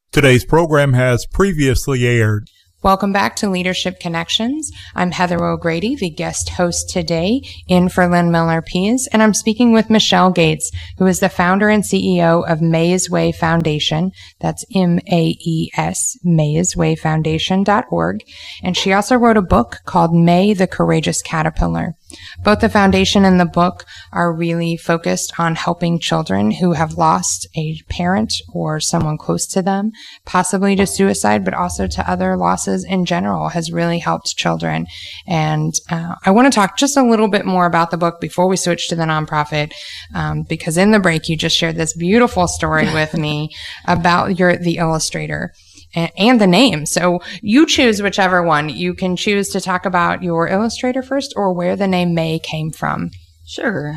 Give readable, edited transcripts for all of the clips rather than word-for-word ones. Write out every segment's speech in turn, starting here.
Today's program has previously aired. Welcome back to Leadership Connections. I'm Heather O'Grady, the guest host today, in for Lynn Miller-Pease, and I'm speaking with Michelle Gates, who is the founder and CEO of May's Way Foundation. That's M-A-E-S, mayswayfoundation.org. And she also wrote a book called May, the Courageous Caterpillar. Both the foundation and the book are really focused on helping children who have lost a parent or someone close to them, possibly to suicide, but also to other losses in general, has really helped children. And I want to talk just a little bit more about the book before we switch to the nonprofit, because in the break you just shared this beautiful story with me about the illustrator and the name. So you choose whichever one. You can choose to talk about your illustrator first or where the name May came from. Sure.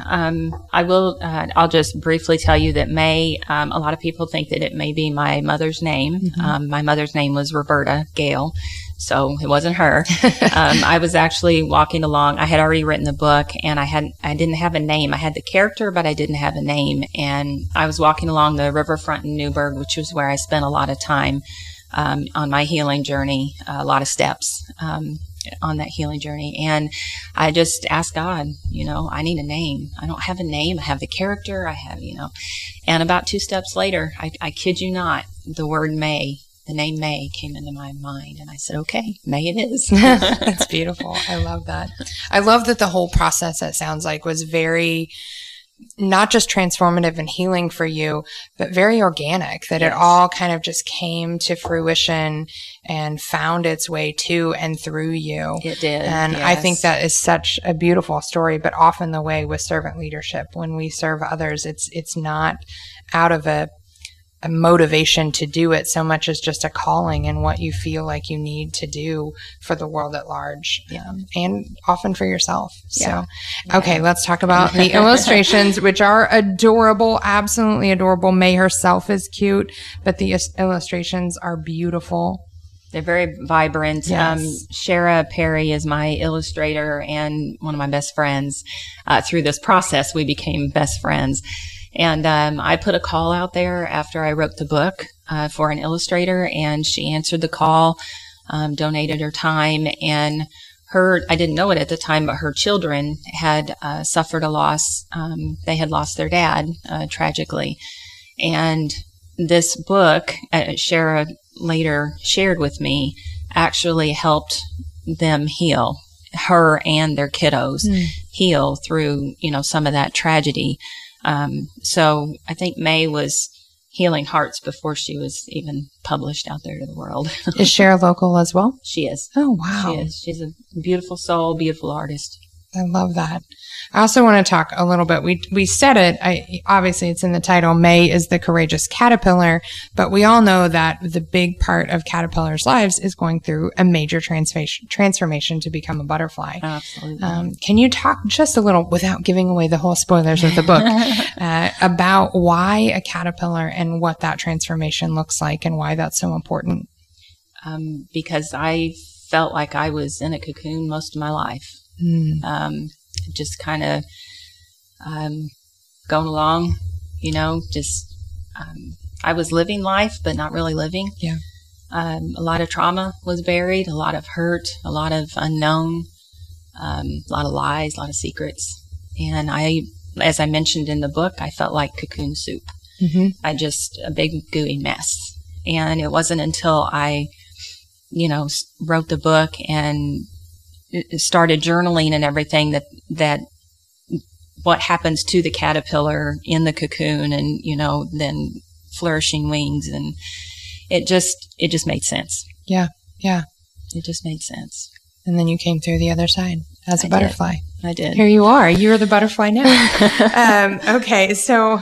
I'll just briefly tell you that May, a lot of people think that it may be my mother's name. Mm-hmm. My mother's name was Roberta Gale, so it wasn't her. I was actually walking along. I had already written the book, and I didn't have a name. I had the character, but I didn't have a name. And I was walking along the riverfront in Newburgh, which was where I spent a lot of time on my healing journey, a lot of steps on that healing journey. And I just asked God, I need a name. I don't have a name. I have the character. And about 2 steps later, I kid you not, the word May, the name May came into my mind. And I said, okay, May it is. That's beautiful. I love that. I love that the whole process, it sounds like, was very not just transformative and healing for you, but very organic, that It all kind of just came to fruition and found its way to and through you. It did. And I think that is such a beautiful story, but often the way with servant leadership, when we serve others, it's not out of a motivation to do it so much as just a calling and what you feel like you need to do for the world at large, and often for yourself. So, okay, let's talk about the illustrations, which are adorable, absolutely adorable. May herself is cute, but the illustrations are beautiful. They're very vibrant. Yes. Shara Perry is my illustrator and one of my best friends. Through this process, we became best friends. And I put a call out there after I wrote the book for an illustrator, and she answered the call, donated her time, and I didn't know it at the time, but her children had suffered a loss. They had lost their dad tragically. And this book, Shara later shared with me, actually helped them heal, her and their kiddos heal through, some of that tragedy. So I think May was healing hearts before she was even published out there to the world. Is Shara local as well? She is. Oh, wow. She is. She's a beautiful soul, beautiful artist. I love that. I also want to talk a little bit. We said it. Obviously, it's in the title. May is the courageous caterpillar, but we all know that the big part of caterpillars' lives is going through a major transformation to become a butterfly. Absolutely. Can you talk just a little, without giving away the whole spoilers of the book, about why a caterpillar and what that transformation looks like and why that's so important? Because I felt like I was in a cocoon most of my life. Just kind of going along, I was living life, but not really living. Yeah. A lot of trauma was buried, a lot of hurt, a lot of unknown, a lot of lies, a lot of secrets. And as I mentioned in the book, I felt like cocoon soup. Mm-hmm. A big gooey mess. And it wasn't until I, wrote the book and started journaling and everything that what happens to the caterpillar in the cocoon and, then flourishing wings. And it just made sense. Yeah. Yeah. It just made sense. And then you came through the other side as a butterfly. I did. Here you are. You're the butterfly now. Okay. So,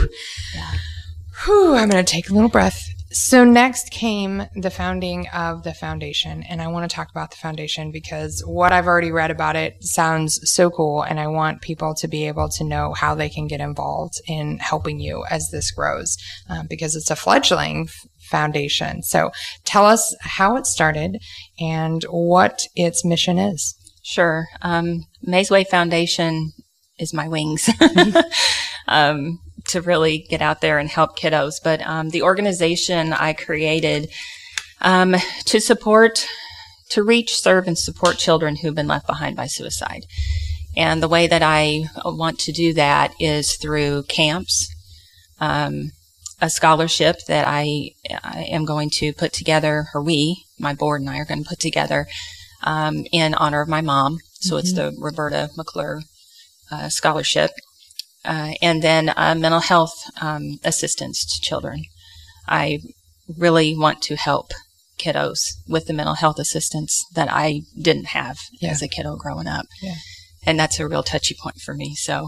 I'm going to take a little breath. So next came the founding of the foundation, and I want to talk about the foundation because what I've already read about it sounds so cool, and I want people to be able to know how they can get involved in helping you as this grows, because it's a fledgling foundation. So tell us how it started and what its mission is. Sure. May's Way Foundation is my wings. to really get out there and help kiddos. But the organization I created to reach, serve, and support children who've been left behind by suicide. And the way that I want to do that is through camps, a scholarship that I am going to put together, or my board and I are going to put together in honor of my mom. So it's the Roberta McClure Scholarship. And then mental health assistance to children. I really want to help kiddos with the mental health assistance that I didn't have as a kiddo growing up. Yeah. And that's a real touchy point for me. So,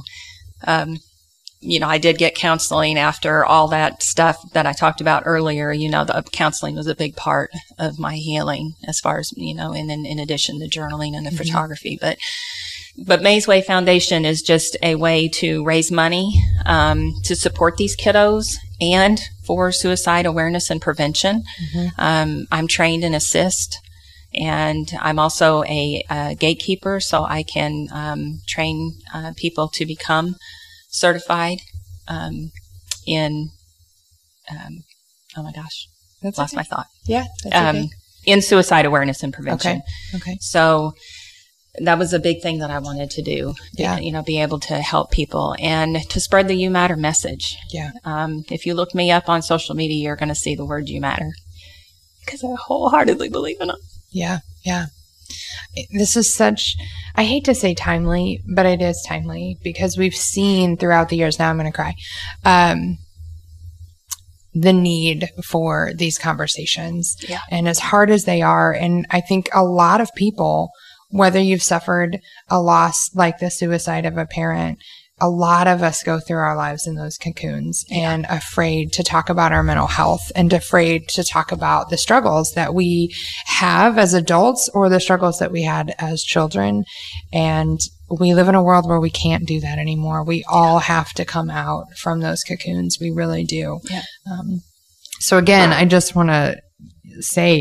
I did get counseling after all that stuff that I talked about earlier. The counseling was a big part of my healing as far as, and then in addition to journaling and the photography. But May's Way Foundation is just a way to raise money to support these kiddos and for suicide awareness and prevention. I'm trained in ASSIST, and I'm also a gatekeeper, so I can train people to become certified in, oh my gosh, lost my thought. Yeah, that's okay. In suicide awareness and prevention. Okay. So that was a big thing that I wanted to do. Yeah. Be able to help people and to spread the You Matter message. Yeah. If you look me up on social media, you're going to see the word You Matter, because I wholeheartedly believe in it. Yeah. Yeah. This is I hate to say timely, but it is timely because we've seen throughout the years, now I'm going to cry, the need for these conversations. Yeah. And as hard as they are, and I think a lot of people, whether you've suffered a loss like the suicide of a parent, a lot of us go through our lives in those cocoons and afraid to talk about our mental health and afraid to talk about the struggles that we have as adults or the struggles that we had as children. And we live in a world where we can't do that anymore. We all have to come out from those cocoons. We really do. Yeah. So again, I just want to say,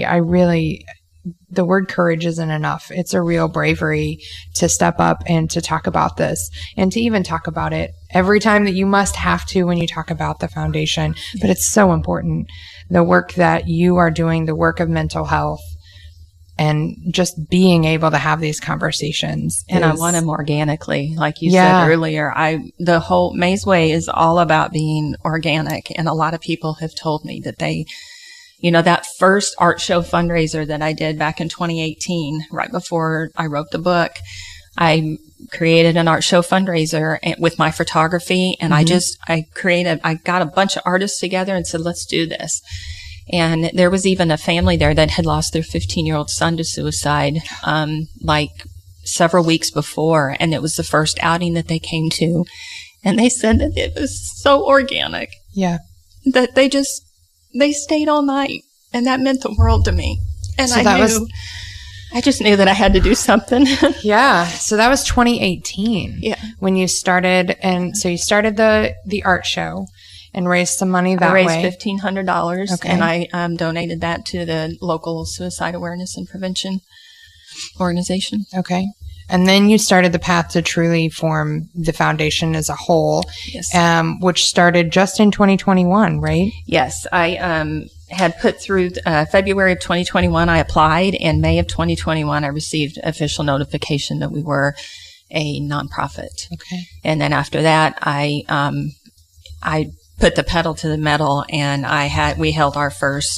the word courage isn't enough. It's a real bravery to step up and to talk about this and to even talk about it every time that you must have to when you talk about the foundation. But it's so important. The work that you are doing, the work of mental health, and just being able to have these conversations. And I want them organically, like you said earlier. The whole May's Way is all about being organic. And a lot of people have told me that that first art show fundraiser that I did back in 2018, right before I wrote the book, I created an art show fundraiser with my photography. And I got a bunch of artists together and said, let's do this. And there was even a family there that had lost their 15-year-old son to suicide, like several weeks before. And it was the first outing that they came to. And they said that it was so organic. Yeah. That they stayed all night, and that meant the world to me. And so I just knew that I had to do something. Yeah. So that was 2018. Yeah. When you started, and so you started the art show and raised some money that way. I raised $1,500, okay. And I donated that to the local suicide awareness and prevention organization. Okay. And then you started the path to truly form the foundation as a whole, yes. Which started just in 2021, right? Yes. I had put through February of 2021, I applied. In May of 2021, I received official notification that we were a nonprofit. Okay. And then after that, I put the pedal to the metal, and we held our first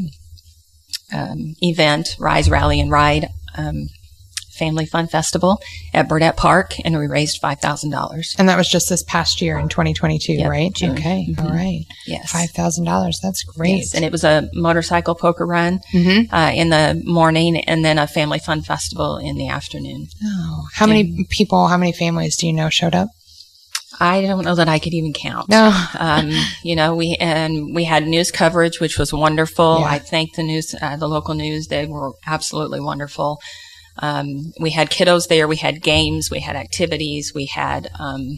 event, Rise, Rally, and Ride, Family Fun Festival at Burdett Park, and we raised $5,000. And that was just this past year in 2022, right? June. Okay. Mm-hmm. All right. Yes. $5,000. That's great. Yes. And it was a motorcycle poker run in the morning, and then a Family Fun Festival in the afternoon. Oh, how many families do you know showed up? I don't know that I could even count. No. We had news coverage, which was wonderful. Yeah. I thank the local news. They were absolutely wonderful. We had kiddos there. We had games. We had activities. We had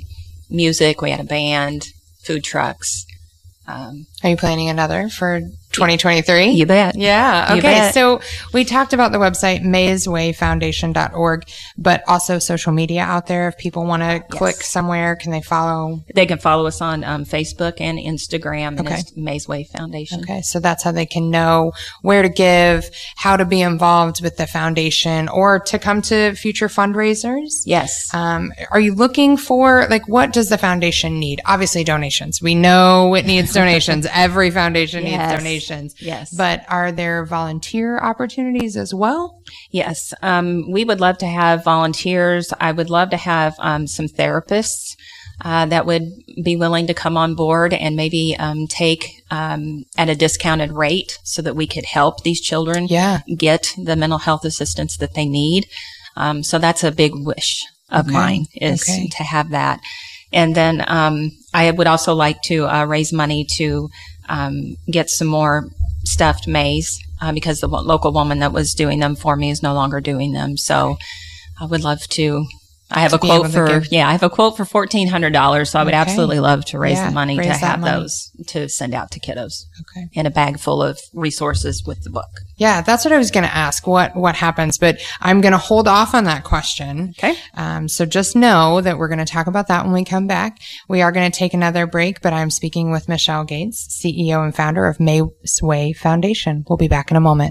music. We had a band, food trucks. Are you planning another for 2023? You bet. Yeah. You Okay. bet. So we talked about the website, mayswayfoundation.org, but also social media out there. If people want to click somewhere, can they follow? They can follow us on Facebook and Instagram, and Okay. it's Mays Way Foundation. Okay. So that's how they can know where to give, how to be involved with the foundation, or to come to future fundraisers. Yes. Are you looking for, like, what does the foundation need? Obviously donations. We know it needs donations. Every foundation needs donations. Yes. But are there volunteer opportunities as well? Yes. We would love to have volunteers. I would love to have some therapists that would be willing to come on board and maybe take at a discounted rate so that we could help these children get the mental health assistance that they need. So that's a big wish of mine, is to have that. And then I would also like to raise money to get some more stuffed maize because the local woman that was doing them for me is no longer doing them. So I would love to. I have a quote for $1,400. So I would absolutely love to raise the money to have those to send out to kiddos. Okay. And a bag full of resources with the book. Yeah, that's what I was going to ask. What happens? But I'm going to hold off on that question. Okay. So just know that we're going to talk about that when we come back. We are going to take another break, but I'm speaking with Michelle Gates, CEO and founder of Mays Way Foundation. We'll be back in a moment.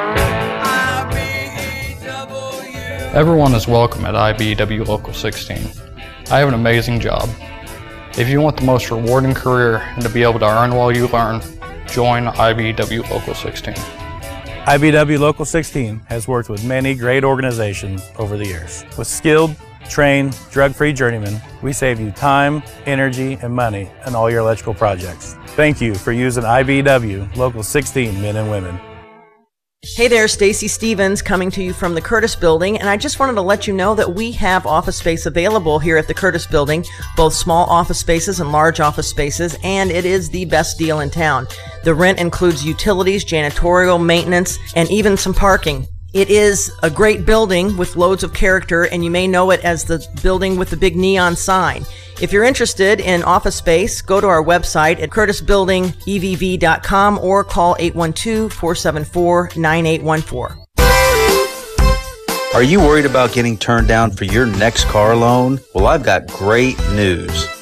Everyone is welcome at IBEW Local 16. I have an amazing job. If you want the most rewarding career and to be able to earn while you learn, join IBEW Local 16. IBEW Local 16 has worked with many great organizations over the years. With skilled, trained, drug-free journeymen, we save you time, energy, and money in all your electrical projects. Thank you for using IBEW Local 16 men and women. Hey there, Stacy Stevens coming to you from the Curtis Building, and I just wanted to let you know that we have office space available here at the Curtis Building, both small office spaces and large office spaces, and it is the best deal in town. The rent includes utilities, janitorial, maintenance, and even some parking. It is a great building with loads of character, and you may know it as the building with the big neon sign. If you're interested in office space, go to our website at curtisbuildingevv.com or call 812-474-9814. Are you worried about getting turned down for your next car loan? Well, I've got great news.